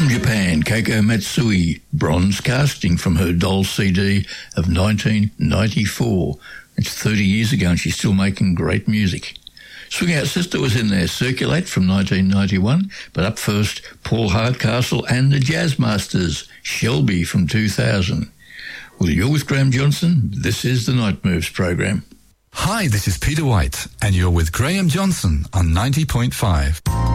From Japan, Keiko Matsui, bronze casting from her Doll CD of 1994. It's 30 years ago and she's still making great music. Swing Out Sister was in there, Circulate from 1991, but up first, Paul Hardcastle and the Jazz Masters, Shelby from 2000. Well, you're with Graham Johnson. This is the Night Moves program. Hi, this is Peter White, and you're with Graham Johnson on 90.5.